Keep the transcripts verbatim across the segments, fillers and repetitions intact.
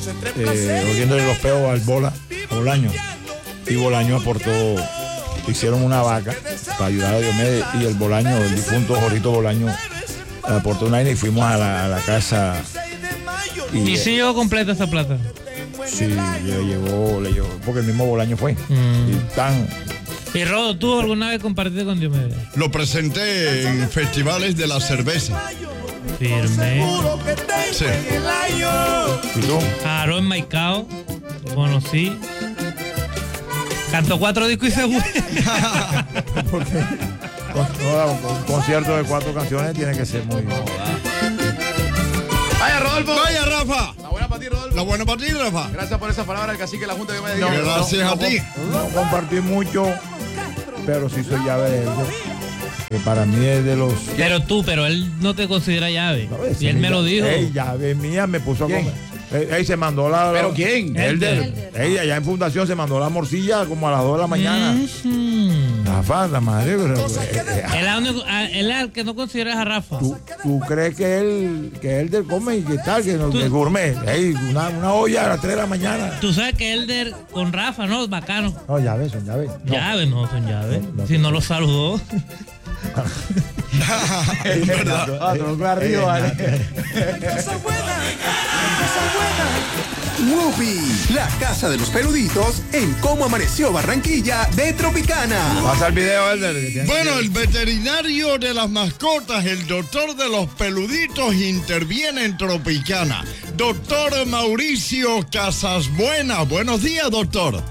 eh, oliéndole los peos al Bola, a Bolaño. Y Bolaño aportó, hicieron una vaca para ayudar a Diomedes, y el Bolaño, el difunto Jorito Bolaño, aportó una vaina y fuimos a la, a la casa. ¿Y, ¿Y si llegó completa esa plata? Sí, le llegó, le llegó, porque el mismo Bolaño fue. Mm. Y tan... Y Rodo, ¿tú alguna vez compartiste con Diomedes? Lo presenté en festivales de la cerveza. Firme. Sí. ¿Y tú? Jaro en Maicao, lo conocí. Cantó cuatro discos y se fue. Porque con, no, un concierto de cuatro canciones tiene que ser muy... Vaya, Rodolfo. Vaya, Rafa. La buena para ti, Rodolfo. La buena para ti, Rafa. Gracias por esa palabra, el cacique de la Junta de Diomedes. No, Gracias no, a ti. No, no compartí mucho, pero sí soy llave de él. Que para mí es de los... Pero tú, pero él no te considera llave. No, y él me lo dijo. Ey, llave mía me puso a comer. Ey, ey, se mandó la... ¿Pero quién? Él de, ey, allá en Fundación se mandó la morcilla como a las dos de la mañana. Mm-hmm. Rafa, la madre, pero... eh, Él es el único- a- él es el que no consideras a Rafa. ¿Tú, tú crees que él, que él del come y que tal, que no, Tú- que gourmet? Ey, una, una olla a las tres de la mañana. Tú sabes que Elder con Rafa, ¿no? Bacano. No, llaves, son llaves. No. Llaves, no, son llaves. No, no, si no lo saludó. Es verdad. Ah, tronco arriba, vale. Whoopi, la casa de los peluditos en Cómo Amaneció Barranquilla de Tropicana. Pasa el video, Elder. Bueno, el veterinario de las mascotas, el doctor de los peluditos, interviene en Tropicana. Doctor Mauricio Casasbuena. Buenos días, doctor.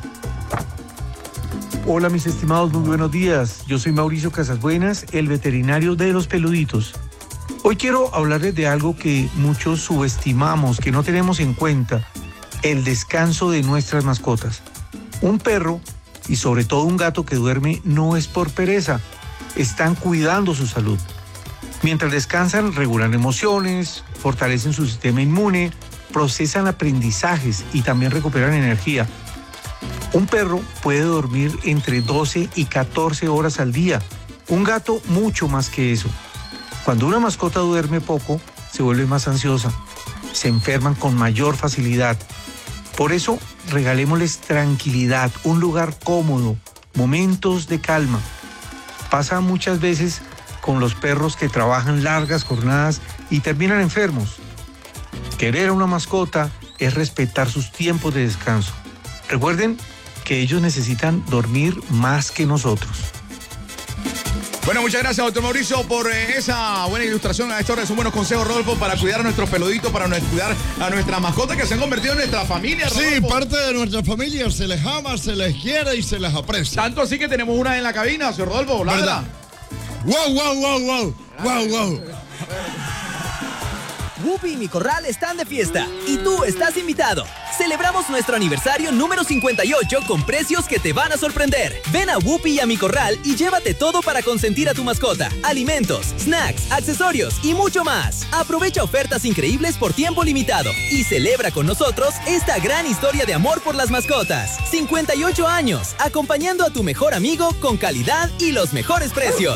Hola mis estimados, muy buenos días. Yo soy Mauricio Casasbuenas, el veterinario de los peluditos. Hoy quiero hablarles de algo que muchos subestimamos, que no tenemos en cuenta, el descanso de nuestras mascotas. Un perro y sobre todo un gato que duerme no es por pereza, están cuidando su salud. Mientras descansan, regulan emociones, fortalecen su sistema inmune, procesan aprendizajes y también recuperan energía. Un perro puede dormir entre doce y catorce horas al día. Un gato mucho más que eso. Cuando una mascota duerme poco, se vuelve más ansiosa. Se enferman con mayor facilidad. Por eso, regalémosles tranquilidad, un lugar cómodo, momentos de calma. Pasa muchas veces con los perros que trabajan largas jornadas y terminan enfermos. Querer a una mascota es respetar sus tiempos de descanso. Recuerden que ellos necesitan dormir más que nosotros. Bueno, muchas gracias, doctor Mauricio, por eh, esa buena ilustración. A esta hora son buenos consejos, Rodolfo, para cuidar a nuestros peluditos, para no- cuidar a nuestras mascotas que se han convertido en nuestra familia, Sí, Rodolfo. parte de nuestra familia, se les ama, se les quiere y se les aprecia. Tanto así que tenemos una en la cabina, señor Rodolfo. ladra. ¿Verdad? ¡Wow, wow, wow, wow! ¡Wow, wow! Whoopi y Mi Corral están de fiesta y tú estás invitado. Celebramos nuestro aniversario número cincuenta y ocho con precios que te van a sorprender. Ven a Whoopi y a Mi Corral y llévate todo para consentir a tu mascota. Alimentos, snacks, accesorios y mucho más. Aprovecha ofertas increíbles por tiempo limitado y celebra con nosotros esta gran historia de amor por las mascotas. cincuenta y ocho años, acompañando a tu mejor amigo con calidad y los mejores precios.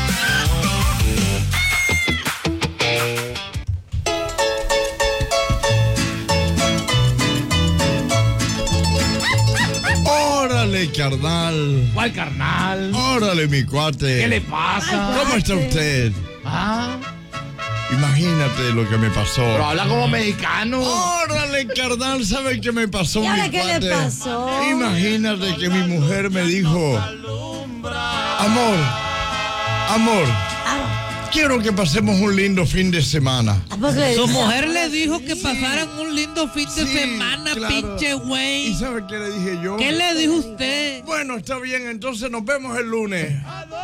¡Órale, carnal! ¿Cuál carnal? ¡Órale, mi cuate! ¿Qué le pasa? ¿Cómo está usted? Ah, Imagínate lo que me pasó. pero habla como mexicano. ¡Órale, carnal! ¿Sabe qué me pasó, ¿Y ahora mi qué cuate? le pasó? Imagínate que mi mujer me dijo: Amor, amor, Ah, quiero que pasemos un lindo fin de semana. ¿a poco le Su dice? mujer le dijo que pasaran un lindo fin de Sí, semana, claro. pinche ¿Y güey. sabe qué le dije yo? ¿Qué le dijo usted? Bueno, está bien, entonces nos vemos el lunes.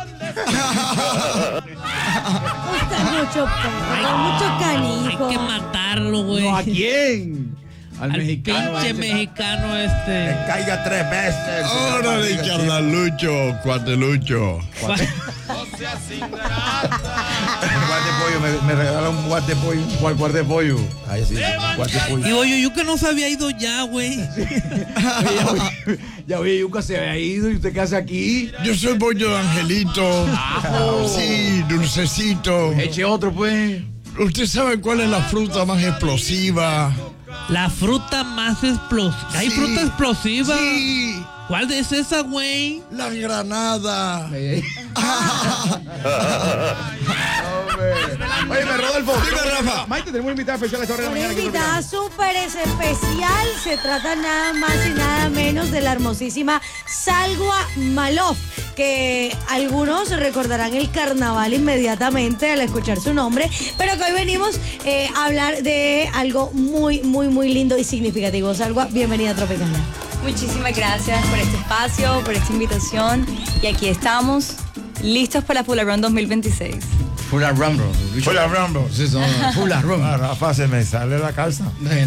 Gusta mucho, perro, mucho Hay canijo. que matarlo, güey. ¿A quién? Al, Al mexicano. pinche ese. mexicano este. Caiga tres veces. ¡Órale, carnalucho, cuatelucho! Un guante de pollo, me, me regala un guante de pollo. ¿Cuál guante de pollo? Ahí sí, guante de pollo. Y oye, yo que no se había ido ya, güey. Ya oye, Yuca se había ido y usted qué hace aquí. Yo soy pollo de Angelito. Sí, dulcecito. Eche otro, pues. ¿Usted sabe cuál es la fruta más explosiva? La fruta más explosiva. ¿Hay Sí, fruta explosiva? Sí, ¿Cuál es esa, güey? la granada. Oye, me Rodolfo. Dime, Rafa. Maite, tenemos una invitada especial a esta hora de la Una mañana. invitada súper especial. Se trata nada más y nada menos de la hermosísima Salwa Malof, que algunos recordarán el carnaval inmediatamente al escuchar su nombre, pero que hoy venimos eh, a hablar de algo muy, muy, muy lindo y significativo. Salwa, bienvenida a Tropicana. Muchísimas gracias por este espacio, por esta invitación. Y aquí estamos, listos para Full Run dos mil veintiséis. Full Rumble. Hola, Rambo. Sí, son Full Rumble. Ah, Rafa, se me sale la calza.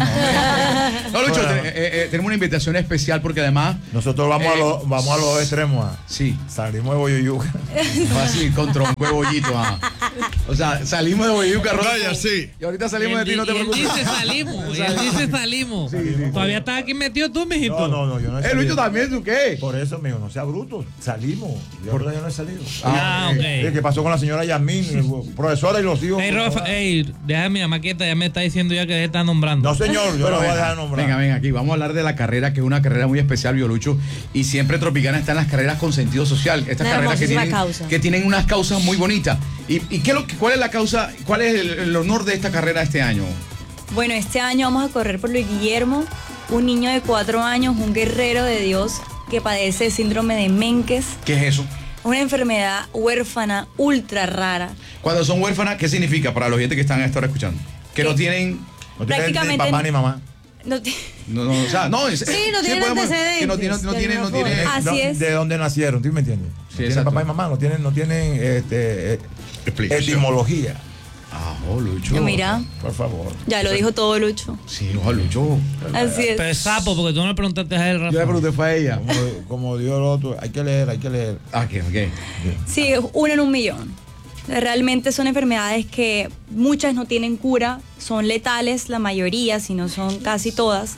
No, Lucho, te- eh, eh, tenemos una invitación especial porque además. Nosotros vamos, Eh, a, los, vamos a los extremos. ah. Sí, Salimos de Boyoyuca. así, con tronco de bollito. ah. O sea, salimos de Boyuca, Rodolfo. Vaya, sí. Y ahorita salimos de ti, no te Y él preocupes. dice salimos, y él dice salimos. Todavía estás aquí metido tú, mijito. No, no, no, yo no he Eh, salido. Lucho, también, ¿tú qué? Por eso, mijo, no sea bruto. Salimos. Yo ahora yo no he salido. Ah, ok. Eh, ¿Qué pasó con la señora Yasmín, eh, profesora y los hijos? Ey, Rafa, ey, déjame mi mamá quieta, ya me está diciendo ya que deje de estar nombrando. No, señor, yo no voy a dejar de nombrar. Venga, venga, aquí vamos a hablar de la carrera, que es una carrera muy especial, Biolucho, y siempre Tropicana está en las carreras con sentido social. Estas Una carreras que hermosísima tienen, causa. que tienen unas causas muy bonitas. ¿Y, y qué es lo que, cuál es la causa, cuál es el, el honor de esta carrera este año? Bueno, este año vamos a correr por Luis Guillermo, un niño de cuatro años, un guerrero de Dios que padece síndrome de Menkes, ¿Qué es eso? una enfermedad huérfana ultra rara. Cuando son huérfanas, ¿qué significa para los oyentes que están a esta hora escuchando? Que no ¿Qué? tienen... No tiene ni prácticamente- papá ni mamá. No ti- No, no, o sea, no, es- Sí, no tienen podemos- antecedentes, Que no tienen, no de tienen, no alguna tienen... forma. Así No, es. ¿De dónde nacieron? ¿Tú me entiendes? No Sí, tienen exacto. papá y mamá, no tienen, no tienen este, eh, Explicación. etimología. Ah, oh, Lucho. Yo, mira, Por favor. ya lo dijo todo Lucho. Sí, oh, Lucho. Así es. Pero es sapo, porque tú no le preguntaste a él, Rafa. Yo le pregunté, fue a ella. Como, como Dios lo otro, hay que leer, hay que leer. Ah, ok, ok. Sí, uno en un millón. Realmente son enfermedades que muchas no tienen cura, son letales la mayoría, si no son casi todas,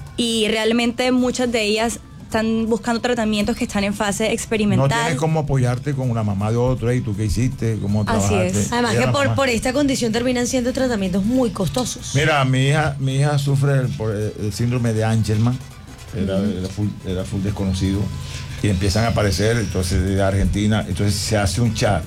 y realmente muchas de ellas están buscando tratamientos que están en fase No experimental. tienes cómo apoyarte con una mamá de otro, ¿y tú qué hiciste? ¿Cómo Así trabajaste? es. Además Ella que la por, mamá. por esta condición terminan siendo tratamientos muy costosos. Mira, mi hija, mi hija sufre el, por el, el síndrome de Angelman, era, era, full, era full desconocido, y empiezan a aparecer, entonces de Argentina, entonces se hace un chat.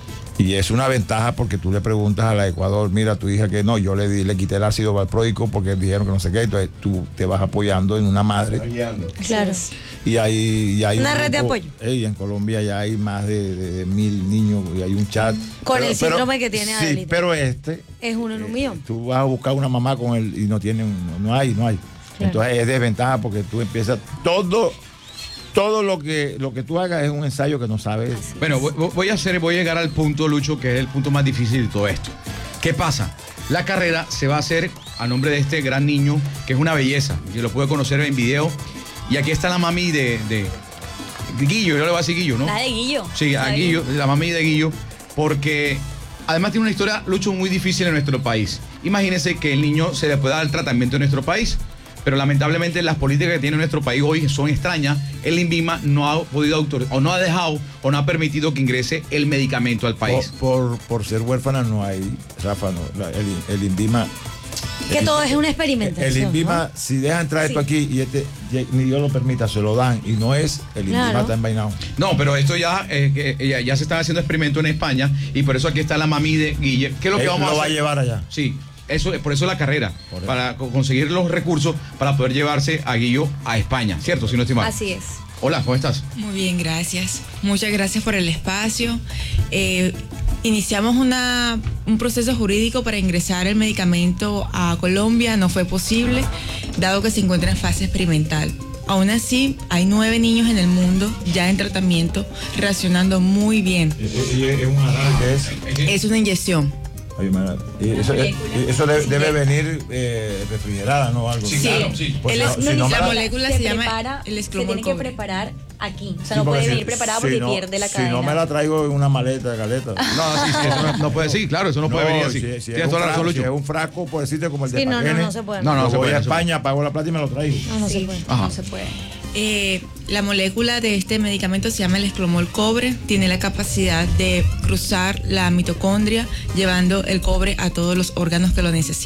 Y es una ventaja porque tú le preguntas a la Ecuador, mira, tu hija que no, yo le di, le quité el ácido valproico porque dijeron que no sé qué, entonces tú te vas apoyando en una madre. Claro. Y hay, y hay Una un red de grupo- apoyo. Ey, en Colombia ya hay más de, de- de mil niños y hay un chat. Con el síndrome que tiene Sí, Adelita. pero este, Es uno en un millón. tú vas a buscar una mamá con él y no tiene, un- no hay, no hay. Entonces es desventaja porque tú empiezas todo, todo lo que lo que tú hagas es un ensayo que no sabes. Bueno, voy, voy a hacer, voy a llegar al punto, Lucho, que es el punto más difícil de todo esto. ¿Qué pasa? La carrera se va a hacer a nombre de este gran niño, que es una belleza, que lo puede conocer en video. Y aquí está la mami de, de Guillo, yo le voy a decir Guillo, ¿no? La de Guillo. Sí, La a de Guillo, la mami de Guillo, porque además tiene una historia, Lucho, muy difícil en nuestro país. Imagínense que el niño se le pueda dar el tratamiento en nuestro país, pero lamentablemente las políticas que tiene nuestro país hoy son extrañas. El INVIMA no ha podido autorizar, o no ha dejado, o no ha permitido que ingrese el medicamento al Por, país. por, por ser huérfana no hay, Rafa, no, la- el, el INVIMA. Que el- todo es una El experimentación. INVIMA, si deja entrar esto Sí. aquí y este, y- ni Dios lo permita, se lo dan y no es, el INVIMA Claro. está envainado. No, pero esto ya, eh, que- ya, ya se están haciendo experimentos en España y por eso aquí está la mami de Guille. ¿Qué es lo que Él vamos lo a va a hacer? llevar allá. Sí, eso, por eso la carrera, Por eso. para co- conseguir los recursos para poder llevarse a Guillo a España, ¿cierto? Si no estoy mal. Así es. Hola, ¿cómo estás? Muy bien, gracias. Muchas gracias por el espacio. Eh, iniciamos una, un proceso jurídico para ingresar el medicamento a Colombia. No fue posible, dado que se encuentra en fase experimental. Aún así, hay nueve niños en el mundo ya en tratamiento, reaccionando muy bien. Y, y- y es un jarabe que es. Es una inyección. Ay, madre, y eso, y eso debe, debe venir eh, refrigerada, ¿no? Algo. Sí, así. claro, sí. Pues El no, es- si no me la la- molécula se se llama prepara, el se escromol tiene que cobre. preparar aquí. O sea, Sí, no porque puede si- venir preparado si porque no- pierde la Si cadena. no me la traigo en una maleta de galeta. No, sí, sí, eso no, no puede, sí, claro, eso no, puede venir así. Si, si es Tienes un toda la razón, frasco, si es Lucho. un frasco, por decirte como el de Sí, no, no, Paquene, no se puede. No, no, yo se voy puede, a no se puede. España, pago la plata y me lo traigo. No, no Sí, se puede. Ajá. no se puede. Eh, la molécula de este medicamento se llama el escromol cobre, tiene la capacidad de cruzar la mitocondria, llevando el cobre a todos los órganos que lo necesitan.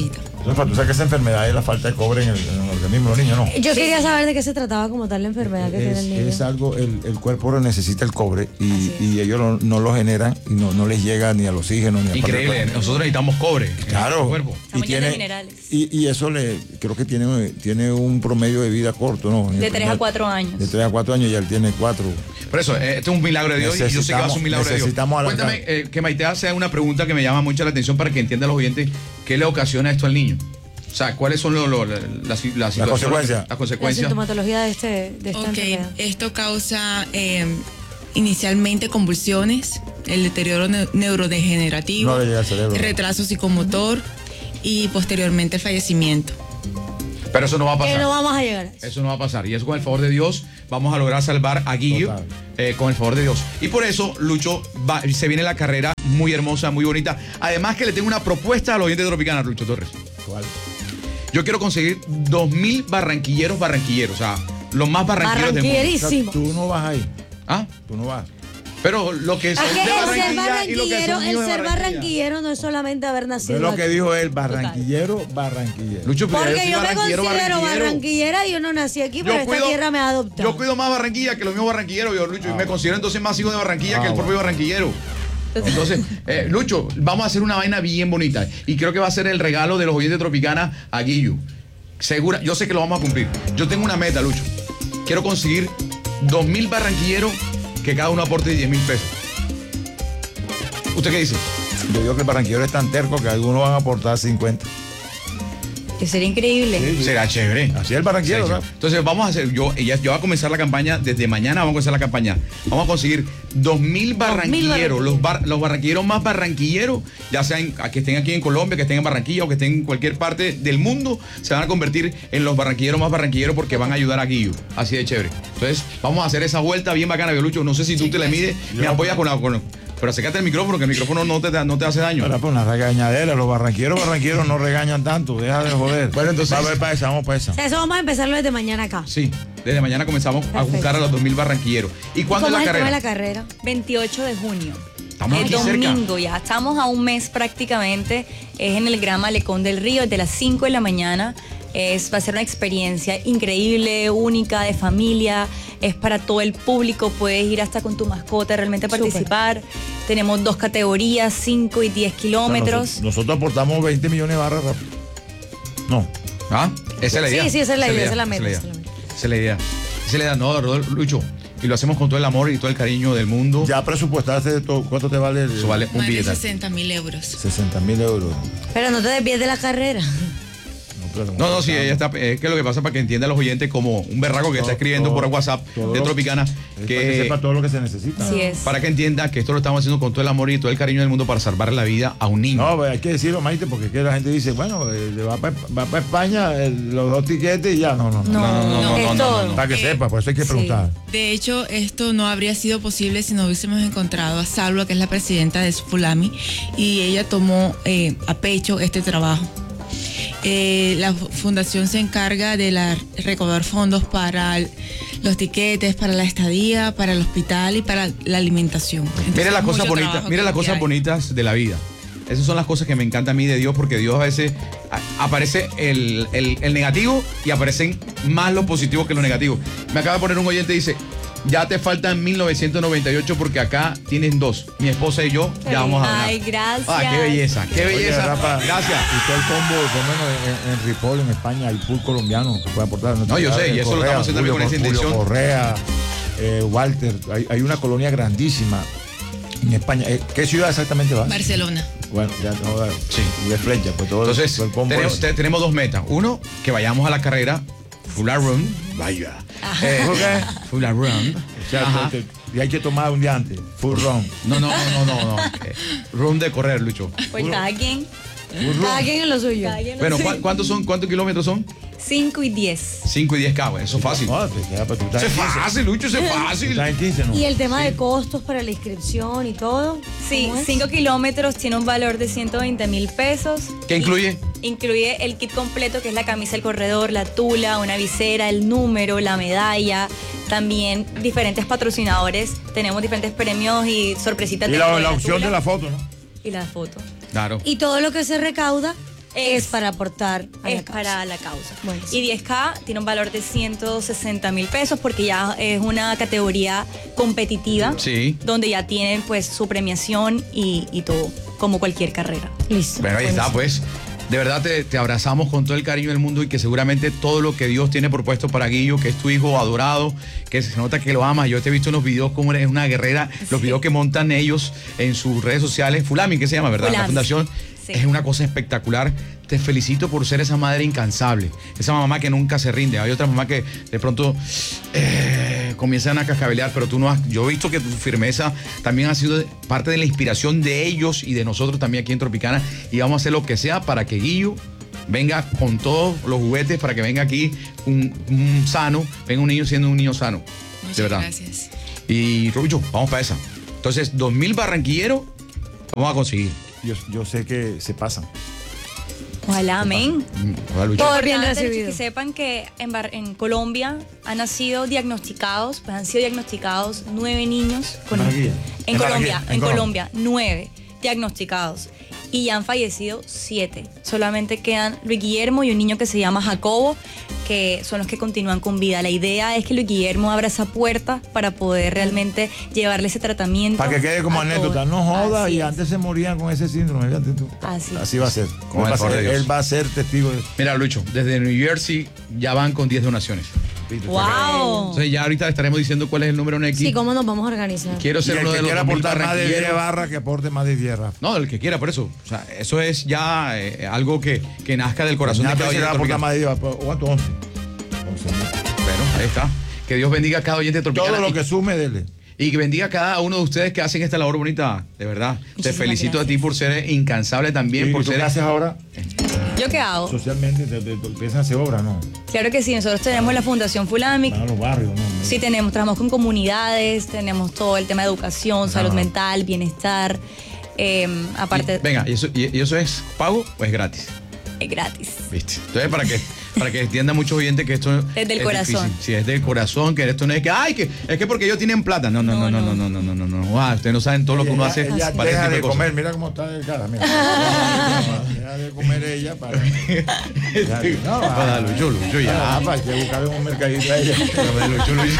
Entonces, tú sabes que esa enfermedad es la falta de cobre en el, en el organismo de los niños, ¿no? Yo quería saber de qué se trataba como tal la enfermedad que tiene Es, el niño. es algo, el, el cuerpo necesita el cobre y, y ellos lo- no lo generan y no, no les llega ni al oxígeno ni al Increíble, nosotros necesitamos cobre. Claro. En el cuerpo. Y, tiene, y, y eso le creo que tiene, tiene un promedio de vida corto, ¿no? En el De tres a primer- cuatro años. De tres a cuatro años y él tiene cuatro. Por eso, eh, este es un milagro de Dios y yo sé que va a ser un milagro de Dios. Necesitamos alargar. Cuéntame, eh, que Maite hace una pregunta que me llama mucho la atención para que entiendan los oyentes qué le ocasiona esto al niño. O sea, ¿cuáles son los, los- las, las, las situaciones- consecuencias. Las La consecuencias. sintomatología de, este, de esta Ok, enfermedad. esto causa eh, inicialmente convulsiones, el deterioro ne- neurodegenerativo, No le llega al cerebro. retraso psicomotor y posteriormente el fallecimiento. Pero eso no va a Que pasar. no vamos a llegar. Eso no va a pasar. Y eso con el favor de Dios vamos a lograr salvar a Guillo eh, con el favor de Dios. Y por eso, Lucho, va- se viene la carrera muy hermosa, muy bonita. Además que le tengo una propuesta a los oyentes de Tropicana, Lucho Torres. ¿Cuál? Yo quiero conseguir dos mil barranquilleros barranquilleros. O sea, los más barranquilleros del mundo. Barranquillerísimo. Tú no vas ahí. ¿Ah? Tú no vas. Pero lo que Es son que de el ser Barranquilla y lo que barranquillero, son el niños de ser Barranquilla. barranquillero no es solamente haber Es nacido lo que aquí. dijo él, barranquillero, barranquillero. Lucho, pero Porque soy yo me barranquillero, considero barranquillero. barranquillera y yo no nací aquí, pero esta cuido- tierra me ha adoptado. Yo cuido más Barranquilla que los mismos barranquilleros, yo, Lucho, y me considero entonces más hijo de Barranquilla Ah, que el propio bueno. barranquillero. Entonces, eh, Lucho, vamos a hacer una vaina bien bonita. Y creo que va a ser el regalo de los oyentes de Tropicana a Guillo. Segura, yo sé que lo vamos a cumplir. Yo tengo una meta, Lucho. Quiero conseguir dos mil barranquilleros que cada uno aporte diez mil pesos. ¿Usted qué dice? Yo digo que el barranquillero es tan terco que algunos van a aportar cincuenta. Que sería increíble. Será chévere. Así es el barranquillero, Será ¿no? chévere. Entonces vamos a hacer, yo, ya, yo voy a comenzar la campaña, desde mañana vamos a comenzar la campaña. Vamos a conseguir dos mil barranquilleros, los, bar- los barranquilleros más barranquilleros, ya sean a que estén aquí en Colombia, que estén en Barranquilla o que estén en cualquier parte del mundo, se van a convertir en los barranquilleros más barranquilleros porque van a ayudar a Guillo. Así de chévere. Entonces vamos a hacer esa vuelta bien bacana, Lucho. No sé si tú te le mides, me apoyas con la... Con, pero acércate el micrófono, que el micrófono no te, no te hace daño. Para poner una regañadera, los barranquilleros, barranquilleros no regañan tanto, deja de joder. Bueno, entonces- Va a ver para esa, vamos para esa. O sea, eso vamos a empezarlo desde mañana acá. Sí, desde mañana comenzamos a buscar a los dos mil barranquilleros. ¿Y cuándo es ¿Cómo la es el tema carrera? de la carrera? veintiocho de junio. Estamos el aquí cerca. domingo ya, estamos a un mes prácticamente. Es en el Gran Malecón del Río, desde las cinco de la mañana. Es, va a ser una experiencia increíble, única, de familia. Es para todo el público. Puedes ir hasta con tu mascota realmente a participar. Tenemos dos categorías, cinco y diez kilómetros. Nosotros, nosotros aportamos veinte millones de barras rápido. No. ¿Ah? Esa es la Sí, idea. sí, esa es la idea, esa es la esa meta, idea. esa es la meta. Esa es la idea. Esa es la idea. No, Rodolfo, Lucho. Y lo hacemos con todo el amor y todo el cariño del mundo. Ya presupuestaste todo, ¿cuánto te vale? Eso vale un Más de billete. sesenta mil euros. sesenta mil euros. Pero no te desvíes de la carrera. No, no, sí, ella está. Es que lo que pasa para que entiendan los oyentes como un berraco que está escribiendo todo, por WhatsApp todo de lo- Tropicana. Es para que Que, sepa todo lo que se necesita. Así es. para que entienda que esto lo estamos haciendo con todo el amor y todo el cariño del mundo para salvar la vida a un niño. No, pues hay que decirlo, Maite, porque es que la gente dice, bueno, eh, va para España eh, los dos tiquetes y ya. No, no, no. No, no, no, no, es no, no, todo. no, no. Para que Eh, sepa, por eso hay que sí. preguntar. De hecho, esto no habría sido posible si no hubiésemos encontrado a Salva, que es la presidenta de Fulami, y ella tomó eh, a pecho este trabajo. Eh, la fu- fundación se encarga de la, recaudar fondos para el- los tiquetes, para la estadía, para el hospital y para la alimentación. Entonces, Mira las mucho cosas bonitas, trabajo mira que las cosas hay. bonitas de la vida. Esas son las cosas que me encantan a mí de Dios, porque Dios a veces a- aparece el, el- el negativo y aparecen más los positivos que los negativos. Me acaba de poner un oyente y dice, ya te faltan mil novecientos noventa y ocho porque acá tienen dos. Mi esposa y yo ya vamos a ganar. Ay, gracias. Ah, qué belleza, qué Oye, belleza. Rafa, Gracias. Y todo el combo, por lo menos en, en Ripoll, en España, hay pool colombiano que puede aportar. No, yo sé, y eso lo estamos haciendo también Julio, con esa Julio intención. Correa, eh, Walter, hay, hay una colonia grandísima en España. Eh, ¿Qué ciudad exactamente va? Barcelona. Bueno, ya no da Sí. de flecha, pues todo, Entonces, todo el combo tenemos, ese. te- tenemos dos metas. Uno, que vayamos a la carrera Full Run. Vaya. Eh, ¿Por qué? Full Run. O sea, Ajá. te- te- y hay que tomar un día antes, full run. No, no, no, no, no. no. Eh, run de correr, Lucho. Pues cada quien. Full Cada run. quien en lo suyo. Cada quien lo Bueno, suyo. ¿cu- ¿cuántos son? ¿Cuántos kilómetros son? cinco y diez. cinco y diez K, eso es fácil. No, pues, ya, pues, tú estás Eso es en quince. fácil, Lucho, eso es Tú fácil. estás en quince, ¿no? Y el tema de costos para la inscripción y todo. Sí, ¿cómo es? cinco kilómetros tiene un valor de ciento veinte mil pesos. ¿Qué incluye? Y- incluye el kit completo, que es la camisa del corredor, la tula, una visera, el número, la medalla. También diferentes patrocinadores. Tenemos diferentes premios y sorpresitas. Y dentro la, de la opción tula. de la foto, ¿no? Y la foto. Claro. Y todo lo que se recauda es, es para aportar a es la causa. para la causa. Bueno, sí. Y diez K tiene un valor de ciento sesenta mil pesos porque ya es una categoría competitiva. Sí. Donde ya tienen pues su premiación y, y todo, como cualquier carrera. Listo. Bueno, ahí está, pues. De verdad te, te abrazamos con todo el cariño del mundo y que seguramente todo lo que Dios tiene propuesto para Guillo, que es tu hijo adorado, que se nota que lo amas. Yo te he visto en los videos como eres una guerrera, los videos que montan ellos en sus redes sociales. Fulami, ¿qué se llama, verdad? Fulami. La fundación. Sí. Es una cosa espectacular. Te felicito por ser esa madre incansable, esa mamá que nunca se rinde. Hay otras mamás que de pronto eh, comienzan a cascabelear, pero tú no has. Yo he visto que tu firmeza también ha sido parte de la inspiración de ellos y de nosotros también aquí en Tropicana. Y vamos a hacer lo que sea para que Guillo venga con todos los juguetes, para que venga aquí un, un sano, venga un niño siendo un niño sano. Muchas de verdad. gracias. Y Rucho, vamos para esa. Entonces, dos mil barranquilleros vamos a conseguir. Yo, yo sé que se pasan. Ojalá, amén. Ojalá, Lucho. Todo bien Importante recibido. que sepan que en, Bar- en Colombia han nacido diagnosticados, pues han sido diagnosticados nueve niños con Barranquilla. en En Colombia, Barranquilla, en en Colombia, nueve diagnosticados y ya han fallecido siete. Solamente quedan Luis Guillermo y un niño que se llama Jacobo, que son los que continúan con vida. La idea es que Luis Guillermo abra esa puerta para poder realmente llevarle ese tratamiento. Para que quede como a anécdota. todos. No joda, Así y es. antes se morían con ese síndrome. Fíjate tú. Así. Así va a ser. Con Él el va a favor ser, de Dios. él va a ser testigo de eso. Mira, Lucho, desde New Jersey ya van con diez donaciones. ¡Wow! Entonces ya ahorita estaremos diciendo cuál es el número en X. Sí, ¿cómo nos vamos a organizar? Quiero Y ser el uno que de los quiera dos mil aportar más de diez barranquilleros. barras, que aporte más de diez. Rafa. No, el que quiera, por eso. O sea, eso es ya eh, algo que, que nazca del corazón Nada, de cada pero si le va a oyente aportar más tropicana. de diez. ¿Cuánto? once. once mil. Bueno, ahí está. Que Dios bendiga a cada oyente tropicana. Todo lo y- que sume, dele. Y que bendiga a cada uno de ustedes que hacen esta labor bonita, de verdad. Te Muchísimas felicito a ti gracias. por ser incansable también, ¿Y por tú ser... qué haces ahora? ¿Yo qué hago? Socialmente, te, te, te empiezan a hacer obra, ¿no? Claro que sí, nosotros tenemos la Fundación Fulamic. Van a los barrios, ¿no? Sí, tenemos, trabajamos con comunidades, tenemos todo el tema de educación, salud Ah. mental, bienestar. eh, aparte, Y- venga, ¿y eso, y, y eso es pago o es gratis? es gratis. ¿Viste? Entonces, para que, para que entiendan muchos oyentes que esto Desde el es corazón. difícil. Sí, es del corazón, que esto no es que, ay, que es que porque ellos tienen plata. No, no, no, no, no, no, no, no, no, no. Guau, ustedes no saben todo lo que uno Ella- hace ella para ese deja tipo de de cosas. comer, mira cómo está de cara, mira. Deja de comer ella para. Ya, no, Para Lucho, Lucho, ya. Ah, para que buscar un mercadito a ella. Para Lucho, Lucho.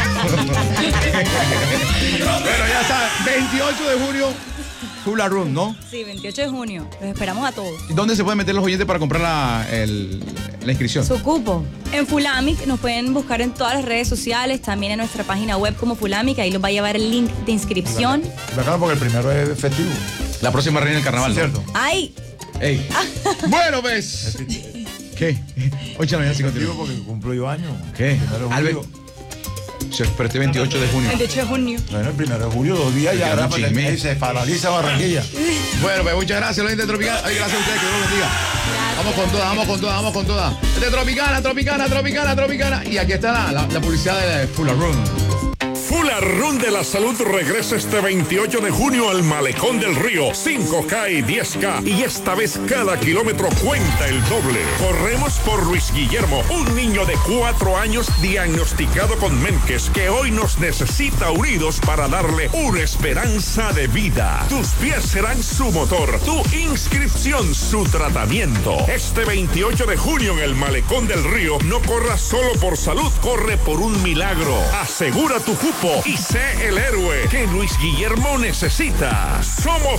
Bueno, ya está. veintiocho de junio, Hula Room, ¿no? Sí, veintiocho de junio. Los esperamos a todos. ¿Dónde se pueden meter los oyentes para comprar la, el- la inscripción? Su cupo. En Fulamic nos pueden buscar en todas las redes sociales, también en nuestra página web como Fulamic, ahí los va a llevar el link de inscripción. Bacano porque el primero es festivo. La próxima reina del carnaval, ¿no? ¿Cierto? ¡Ay! Ey. Bueno, pues. ¿Qué? ocho de la mañana, cincuenta y Festivo nueve. porque cumplo yo años. ¿Qué? Primero de Albert. julio. Sí, pero este veintiocho de junio. veintiocho de junio. Bueno, el primero de julio, dos días ya, Quedando Rafa, que chisme. ahí se paraliza Barranquilla. Bueno, pues muchas gracias, los de Tropicana. Ay, gracias a ustedes, que Dios los bendiga. Vamos con todas, vamos con todas, vamos con todas. De Tropicana, Tropicana, Tropicana, Tropicana. Y aquí está la, la, la publicidad de Full Room. Fula Run de la Salud regresa este veintiocho de junio al Malecón del Río. cinco K y diez K. Y esta vez cada kilómetro cuenta el doble. Corremos por Luis Guillermo, un niño de cuatro años diagnosticado con Menkes, que hoy nos necesita unidos para darle una esperanza de vida. Tus pies serán su motor, tu inscripción su tratamiento. Este veintiocho de junio en el Malecón del Río, no corras solo por salud, corre por un milagro. Asegura tu cupo y sé el héroe que Luis Guillermo necesita. Somos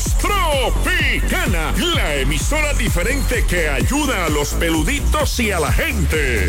Tropicana, la emisora diferente que ayuda a los peluditos y a la gente.